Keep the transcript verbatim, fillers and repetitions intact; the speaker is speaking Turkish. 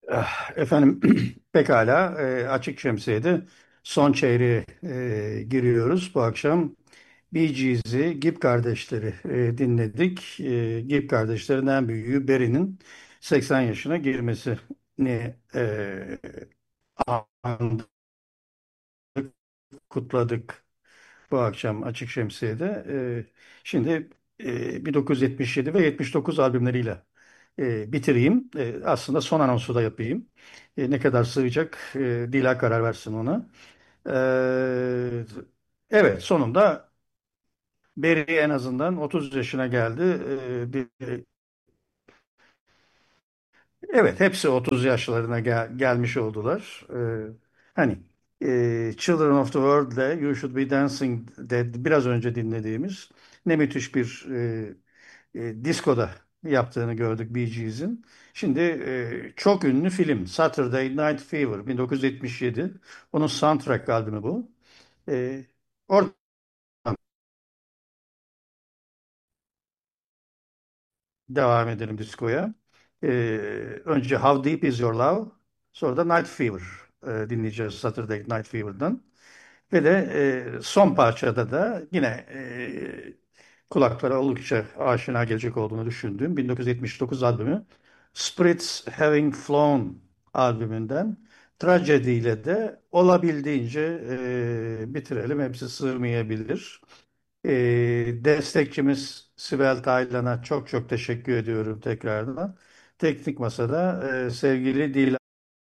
Ah, Efendim pekala e, Açık Şemsiye'de son çeyreğe e, giriyoruz. Bu akşam Bee Gees'i Gibb kardeşleri e, dinledik. E, Gibb kardeşlerin en büyüğü Barry'nin seksen yaşına girmesini e, andık, kutladık bu akşam Açık Şemsiye'de. E, şimdi e, bin dokuz yüz yetmiş yedi ve yetmiş dokuz albümleriyle e, bitireyim. E, aslında son anonsu da yapayım. E, ne kadar sığacak e, Dila karar versin ona. E, evet, sonunda Barry en azından otuz yaşına geldi. E, bir, evet, hepsi otuz yaşlarına gel- gelmiş oldular. E, hani e, Children of the World'le You Should Be Dancing de biraz önce dinlediğimiz ne müthiş bir e, e, diskoda yaptığını gördük Bee Gees'in. Şimdi e, çok ünlü film Saturday Night Fever bin dokuz yüz yetmiş yedi. Onun soundtrack albümü bu. E, oradan devam edelim diskoya. E, önce How Deep Is Your Love, sonra da Night Fever e, dinleyeceğiz Saturday Night Fever'dan. Ve de e, son parçada da yine e, kulaklara oldukça aşina gelecek olduğunu düşündüğüm bin dokuz yüz yetmiş dokuz albümü Spirits Having Flown albümünden Tragedy ile de olabildiğince e, bitirelim. Hepsi sığmayabilir. E, destekçimiz Sibel Taylan'a çok çok teşekkür ediyorum tekrardan. Teknik Masa'da e, sevgili Dil